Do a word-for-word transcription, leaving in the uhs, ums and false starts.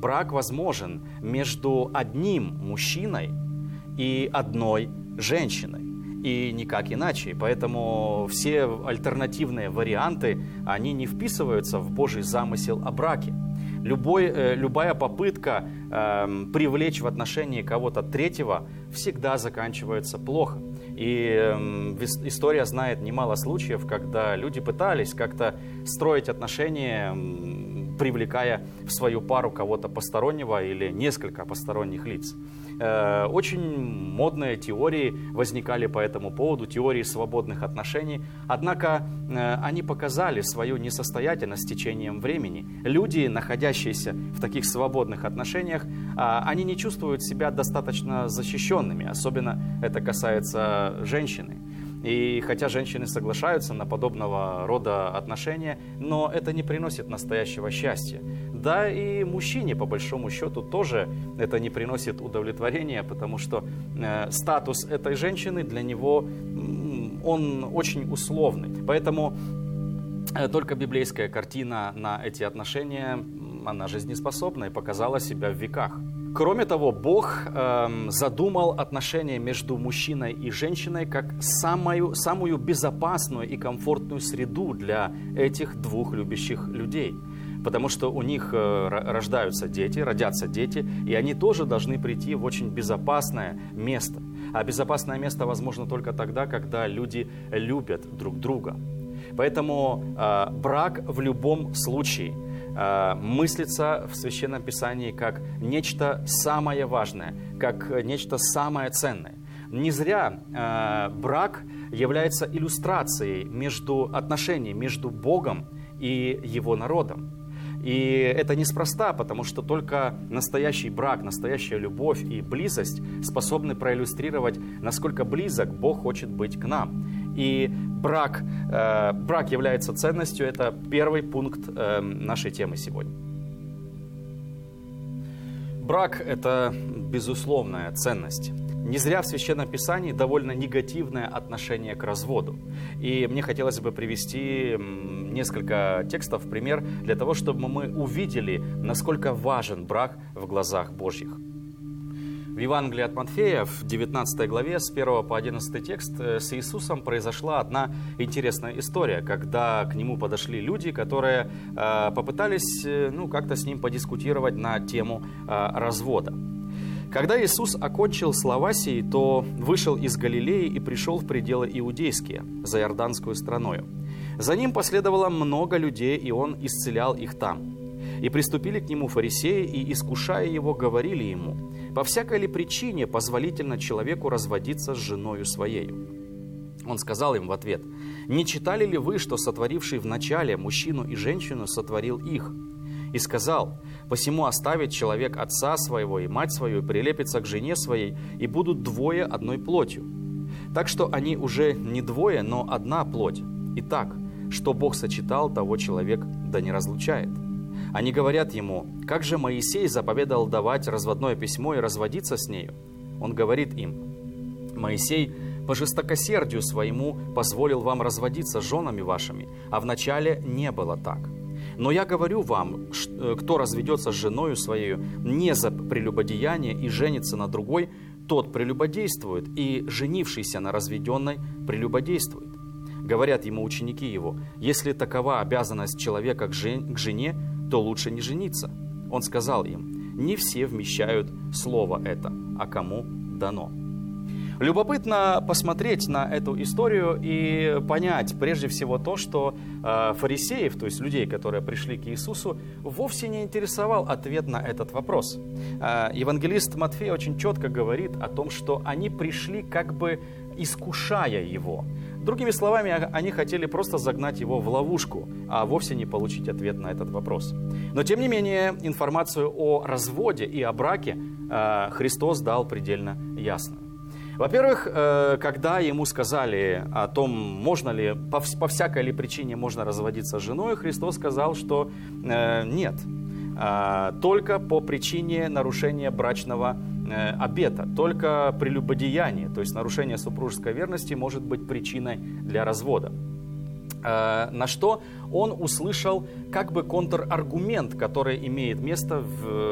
брак возможен между одним мужчиной и одной женщиной. И никак иначе. Поэтому все альтернативные варианты, они не вписываются в Божий замысел о браке. Любой, э, любая попытка э, привлечь в отношении кого-то третьего всегда заканчивается плохо. И э, история знает немало случаев, когда люди пытались как-то строить отношения, э, привлекая в свою пару кого-то постороннего или несколько посторонних лиц. Э, очень модные теории возникали по этому поводу, теории свободных отношений. Однако э, они показали свою несостоятельность с течением времени. Люди, находящиеся в таких свободных отношениях, э, они не чувствуют себя достаточно защищенными. Особенно это касается женщины. И хотя женщины соглашаются на подобного рода отношения, но это не приносит настоящего счастья. Да и мужчине, по большому счету, тоже это не приносит удовлетворения, потому что э, статус этой женщины для него, м, он очень условный. Поэтому э, только библейская картина на эти отношения, она жизнеспособна и показала себя в веках. Кроме того, Бог э, задумал отношения между мужчиной и женщиной как самую, самую безопасную и комфортную среду для этих двух любящих людей. Потому что у них э, рождаются дети, родятся дети, и они тоже должны прийти в очень безопасное место. А безопасное место возможно только тогда, когда люди любят друг друга. Поэтому э, брак в любом случае мыслится в Священном Писании как нечто самое важное, как нечто самое ценное. Не зря э, брак является иллюстрацией между отношений между Богом и Его народом. И это неспроста, потому что только настоящий брак, настоящая любовь и близость способны проиллюстрировать, насколько близок Бог хочет быть к нам. И брак, э, брак является ценностью, это первый пункт э, нашей темы сегодня. Брак – это безусловная ценность. Не зря в Священном Писании довольно негативное отношение к разводу. И мне хотелось бы привести несколько текстов в пример для того, чтобы мы увидели, насколько важен брак в глазах Божьих. В Евангелии от Матфея, в девятнадцатой главе, с первого по одиннадцатый текст, с Иисусом произошла одна интересная история, когда к Нему подошли люди, которые э, попытались э, ну, как-то с Ним подискутировать на тему э, развода. Когда Иисус окончил слова сии, то вышел из Галилеи и пришел в пределы иудейские, за Иорданскую страною. За Ним последовало много людей, и Он исцелял их там. И приступили к Нему фарисеи, и, искушая Его, говорили Ему: «По всякой ли причине позволительно человеку разводиться с женою своею?» Он сказал им в ответ: «Не читали ли вы, что сотворивший вначале мужчину и женщину сотворил их? И сказал: посему оставит человек отца своего и мать свою, и прилепится к жене своей, и будут двое одной плотью. Так что они уже не двое, но одна плоть. Итак, что Бог сочетал, того человек да не разлучает». Они говорят ему: «Как же Моисей заповедал давать разводное письмо и разводиться с нею?» Он говорит им: «Моисей по жестокосердию своему позволил вам разводиться с женами вашими, а вначале не было так. Но я говорю вам, кто разведется с женою своей не за прелюбодеяние и женится на другой, тот прелюбодействует, и женившийся на разведенной прелюбодействует». Говорят ему ученики его: «Если такова обязанность человека к жене, то лучше не жениться». Он сказал им: «Не все вмещают слово это, а кому дано». Любопытно посмотреть на эту историю и понять прежде всего то, что э, фарисеев, то есть людей, которые пришли к Иисусу, вовсе не интересовал ответ на этот вопрос. Э, евангелист Матфей очень четко говорит о том, что они пришли как бы искушая Его. Другими словами, они хотели просто загнать Его в ловушку, а вовсе не получить ответ на этот вопрос. Но, тем не менее, информацию о разводе и о браке э, Христос дал предельно ясно. Во-первых, когда ему сказали о том, можно ли, по, по всякой ли причине можно разводиться с женой, Христос сказал, что э, нет, э, только по причине нарушения брачного э, обета, только прелюбодеяние, то есть нарушение супружеской верности может быть причиной для развода. Э, на что он услышал как бы контраргумент, который имеет место в